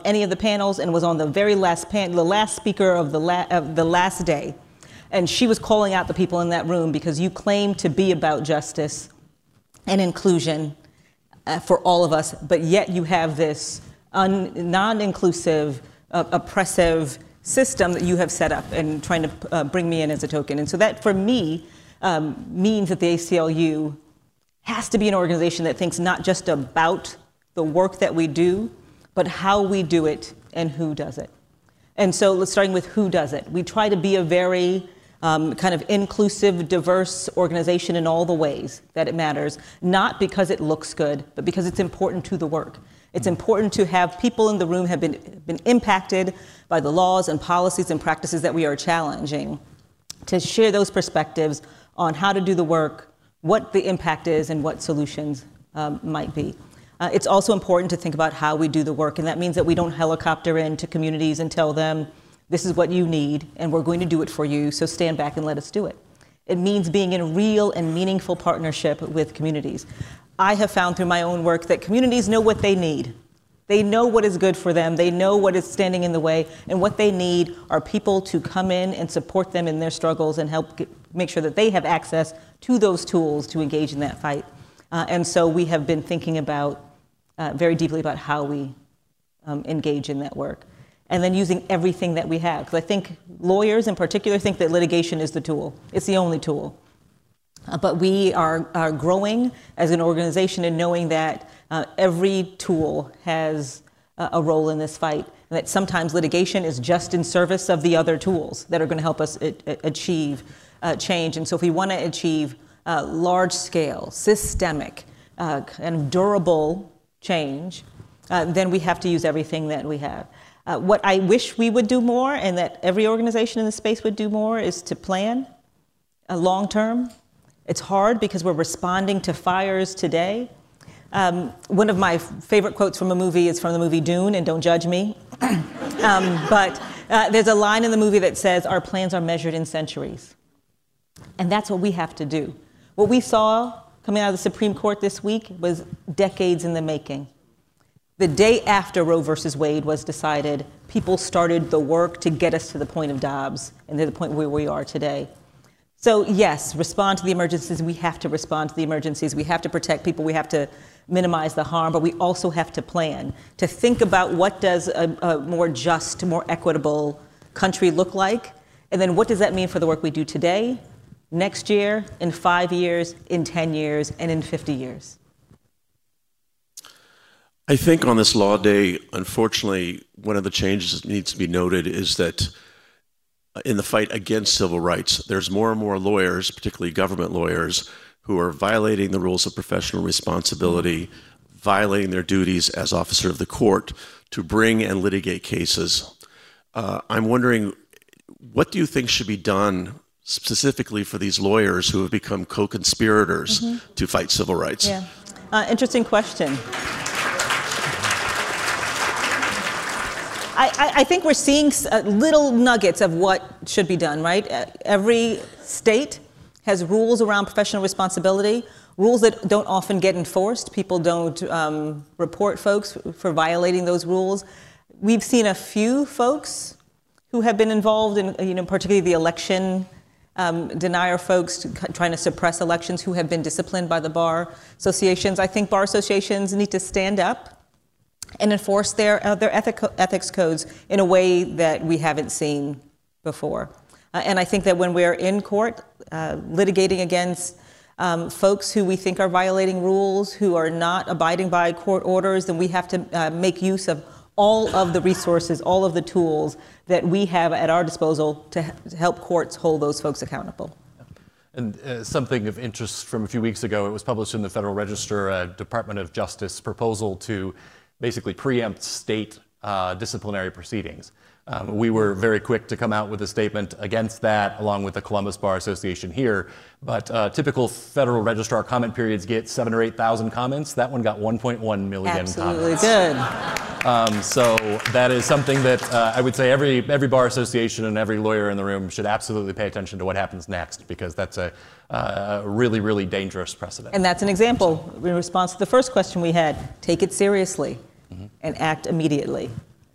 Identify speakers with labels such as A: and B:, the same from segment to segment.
A: any of the panels and was on the very last the last speaker of the last day. And she was calling out the people in that room because you claim to be about justice and inclusion for all of us, but yet you have this non-inclusive, oppressive system that you have set up and trying to bring me in as a token. And so that, for me, means that the ACLU has to be an organization that thinks not just about the work that we do, but how we do it and who does it. And so let's starting with who does it. We try to be a very kind of inclusive, diverse organization in all the ways that it matters, not because it looks good, but because it's important to the work. It's important to have people in the room have been impacted by the laws and policies and practices that we are challenging, to share those perspectives on how to do the work, what the impact is, and what solutions might be. It's also important to think about how we do the work, and that means that we don't helicopter into communities and tell them, this is what you need, and we're going to do it for you, so stand back and let us do it. It means being in real and meaningful partnership with communities. I have found through my own work that communities know what they need. They know what is good for them. They know what is standing in the way, and what they need are people to come in and support them in their struggles and help make sure that they have access to those tools to engage in that fight. And so we have been thinking about very deeply about how we engage in that work. And then using everything that we have. Because I think lawyers in particular think that litigation is the tool. It's the only tool. But we are growing as an organization and knowing that every tool has a role in this fight. And that sometimes litigation is just in service of the other tools that are going to help us achieve change. And so if we want to achieve large scale, systemic, and durable change, then we have to use everything that we have. What I wish we would do more, and that every organization in the space would do more, is to plan long term. It's hard because we're responding to fires today. One of my favorite quotes from a movie is from the movie Dune, and don't judge me. But there's a line in the movie that says, our plans are measured in centuries. And that's what we have to do. What we saw coming out of the Supreme Court this week was decades in the making. The day after Roe versus Wade was decided, people started the work to get us to the point of Dobbs and to the point where we are today. So yes, respond to the emergencies. We have to respond to the emergencies. We have to protect people. We have to minimize the harm, but we also have to plan, to think about what does a more just, more equitable country look like, and then what does that mean for the work we do today, next year, in 5 years, in 10 years, and in 50 years.
B: I think on this law day, unfortunately, one of the changes that needs to be noted is that in the fight against civil rights, there's more and more lawyers, particularly government lawyers, who are violating the rules of professional responsibility, violating their duties as officer of the court to bring and litigate cases. I'm wondering, what do you think should be done specifically for these lawyers who have become co-conspirators to fight civil rights?
A: Yeah, interesting question. I think we're seeing little nuggets of what should be done, right? Every state has rules around professional responsibility, rules that don't often get enforced. People don't report folks for violating those rules. We've seen a few folks who have been involved in, particularly the election denier folks trying to suppress elections who have been disciplined by the bar associations. I think bar associations need to stand up and enforce their ethics codes in a way that we haven't seen before. And I think that when we're in court litigating against folks who we think are violating rules, who are not abiding by court orders, then we have to make use of all of the resources, all of the tools that we have at our disposal to help courts hold those folks accountable.
C: And something of interest from a few weeks ago, it was published in the Federal Register, a Department of Justice proposal to basically preempt state disciplinary proceedings. We were very quick to come out with a statement against that, along with the Columbus Bar Association here. But typical Federal Registrar comment periods get 7,000 or 8,000 comments. That one got 1.1 million
A: Absolutely
C: comments.
A: Good.
C: So that is something that I would say every bar association and every lawyer in the room should absolutely pay attention to what happens next, because that's a really, really dangerous precedent.
A: And that's an example in response to the first question we had. Take it seriously and act immediately.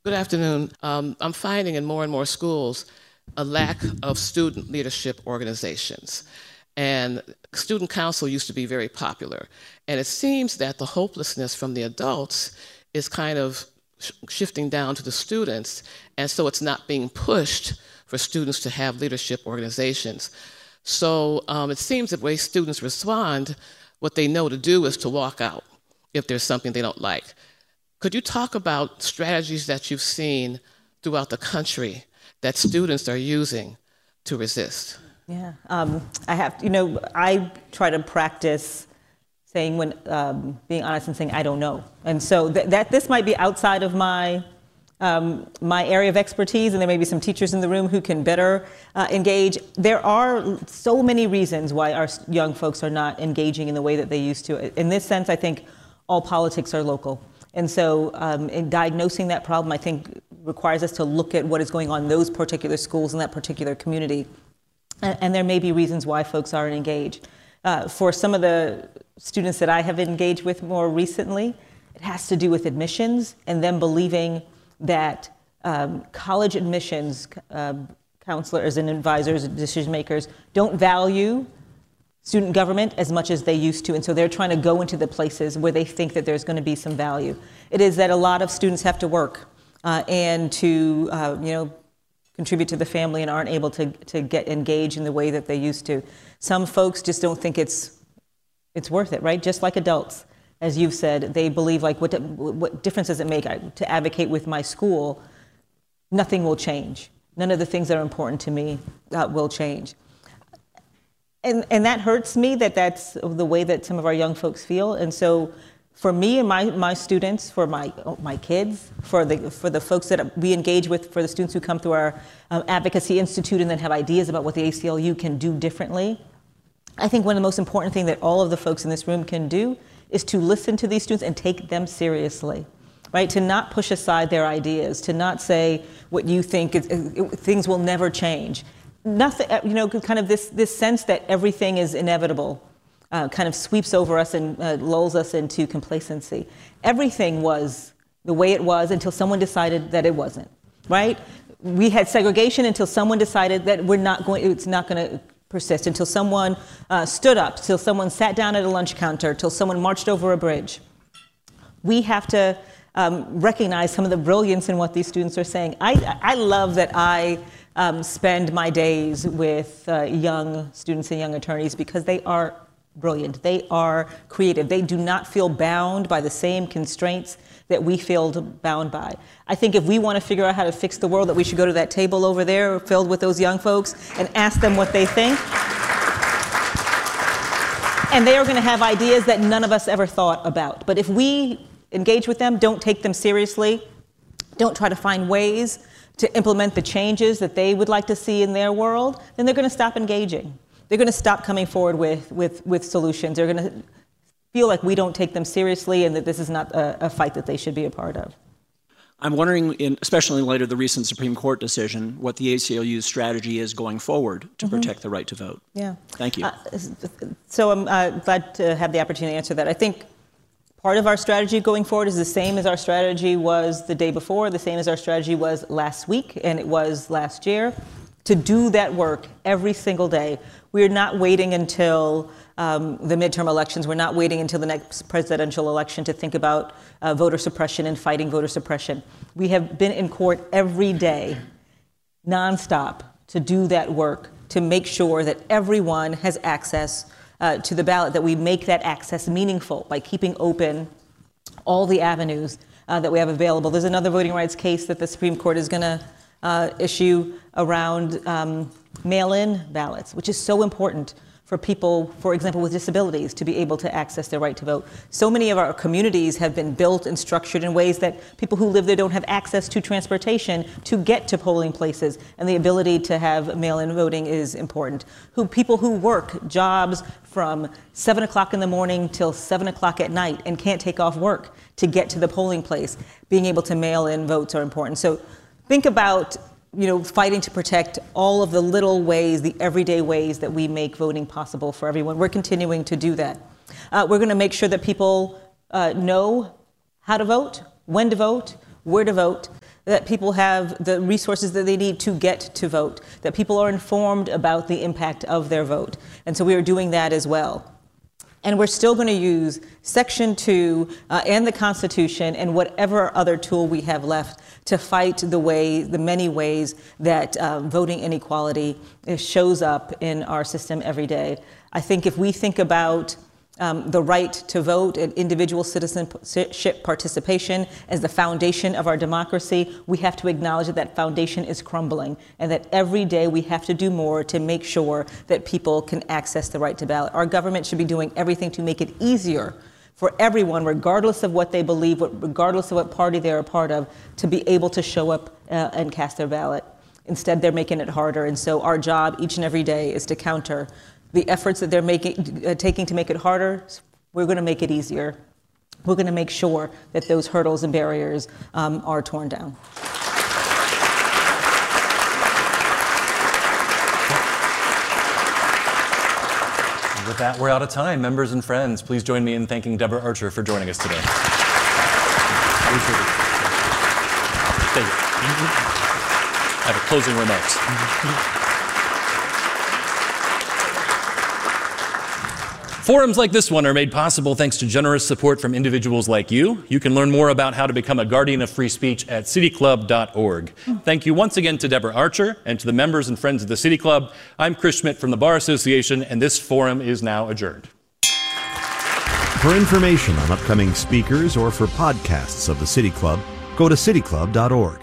D: Good afternoon. I'm finding in more and more schools a lack of student leadership organizations. And student council used to be very popular. And it seems that the hopelessness from the adults is kind of shifting down to the students. And so it's not being pushed for students to have leadership organizations. So it seems that the way students respond, what they know to do is to walk out if there's something they don't like. Could you talk about strategies that you've seen throughout the country that students are using to resist?
A: Yeah, I try to practice saying being honest and saying I don't know, and so that this might be outside of my area of expertise, and there may be some teachers in the room who can better engage. There are so many reasons why our young folks are not engaging in the way that they used to. In this sense, I think all politics are local. And so in diagnosing that problem, I think requires us to look at what is going on in those particular schools in that particular community. And there may be reasons why folks aren't engaged. For some of the students that I have engaged with more recently, it has to do with admissions and them believing that college admissions counselors and advisors and decision makers don't value student government as much as they used to, and so they're trying to go into the places where they think that there's going to be some value. It is that a lot of students have to work and to contribute to the family and aren't able to get engaged in the way that they used to. Some folks just don't think it's worth it, right? Just like adults, as you've said, they believe like what difference does it make to advocate with my school? Nothing will change. None of the things that are important to me will change. And that hurts me that's the way that some of our young folks feel. And so for me and my students, for my kids, for the folks that we engage with, for the students who come through our Advocacy Institute and then have ideas about what the ACLU can do differently, I think one of the most important things that all of the folks in this room can do is to listen to these students and take them seriously. Right, to not push aside their ideas, to not say what you think things will never change. Nothing, kind of this sense that everything is inevitable kind of sweeps over us and lulls us into complacency. Everything was the way it was until someone decided that it wasn't, right? We had segregation until someone decided that it's not going to persist, until someone stood up, till someone sat down at a lunch counter, till someone marched over a bridge. We have to recognize some of the brilliance in what these students are saying. I love that I spend my days with young students and young attorneys because they are brilliant. They are creative. They do not feel bound by the same constraints that we feel bound by. I think if we want to figure out how to fix the world, that we should go to that table over there filled with those young folks and ask them what they think. And they are going to have ideas that none of us ever thought about. But if we engage with them, don't take them seriously, don't try to find ways to implement the changes that they would like to see in their world, then they're going to stop engaging. They're going to stop coming forward with solutions. They're going to feel like we don't take them seriously and that this is not a fight that they should be a part of.
E: I'm wondering, especially in light of the recent Supreme Court decision, what the ACLU's strategy is going forward to protect the right to vote.
A: Yeah.
E: Thank you.
A: So I'm glad to have the opportunity to answer that. I think part of our strategy going forward is the same as our strategy was the day before, the same as our strategy was last week, and it was last year, to do that work every single day. We're not waiting until the midterm elections. We're not waiting until the next presidential election to think about voter suppression and fighting voter suppression. We have been in court every day, nonstop, to do that work, to make sure that everyone has access to the ballot, that we make that access meaningful by keeping open all the avenues that we have available. There's another voting rights case that the Supreme Court is going to issue around mail-in ballots, which is so important for people, for example, with disabilities, to be able to access their right to vote. So many of our communities have been built and structured in ways that people who live there don't have access to transportation to get to polling places, and the ability to have mail-in voting is important. People who work jobs from 7 o'clock in the morning till 7 o'clock at night and can't take off work to get to the polling place, being able to mail in votes are important. So think about fighting to protect all of the little ways, the everyday ways that we make voting possible for everyone. We're continuing to do that. We're going to make sure that people know how to vote, when to vote, where to vote. that people have the resources that they need to get to vote, that people are informed about the impact of their vote. And so we are doing that as well. And we're still going to use Section 2 and the Constitution and whatever other tool we have left to fight the many ways that voting inequality shows up in our system every day. I think if we think about the right to vote and individual citizenship participation as the foundation of our democracy, we have to acknowledge that that foundation is crumbling and that every day we have to do more to make sure that people can access the right to ballot. Our government should be doing everything to make it easier for everyone, regardless of what they believe, regardless of what party they're a part of, to be able to show up and cast their ballot. Instead, they're making it harder. And so our job each and every day is to counter the efforts that they're taking to make it harder. We're going to make it easier. We're going to make sure that those hurdles and barriers are torn down.
C: With that, we're out of time. Members and friends, please join me in thanking Deborah Archer for joining us today. I have a closing remarks. Forums like this one are made possible thanks to generous support from individuals like you. You can learn more about how to become a guardian of free speech at cityclub.org. Thank you once again to Deborah Archer and to the members and friends of the City Club. I'm Chris Schmidt from the Bar Association, and this forum is now adjourned.
F: For information on upcoming speakers or for podcasts of the City Club, go to cityclub.org.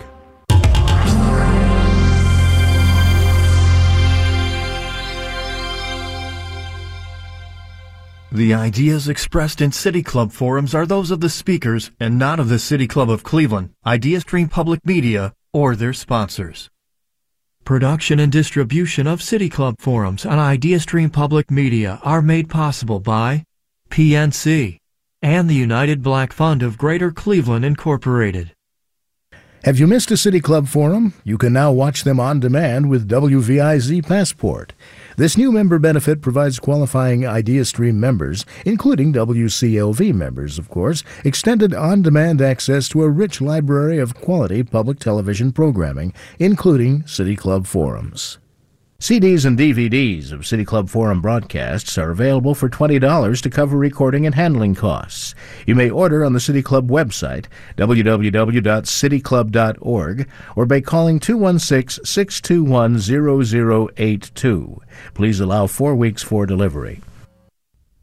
G: The ideas expressed in City Club forums are those of the speakers and not of the City Club of Cleveland, IdeaStream Public Media, or their sponsors. Production and distribution of City Club forums on IdeaStream Public Media are made possible by PNC and the United Black Fund of Greater Cleveland, Incorporated.
H: Have you missed a City Club forum? You can now watch them on demand with WVIZ Passport. This new member benefit provides qualifying IdeaStream members, including WCLV members, of course, extended on-demand access to a rich library of quality public television programming, including City Club forums. CDs and DVDs of City Club Forum broadcasts are available for $20 to cover recording and handling costs. You may order on the City Club website, www.cityclub.org, or by calling 216-621-0082. Please allow 4 weeks for delivery.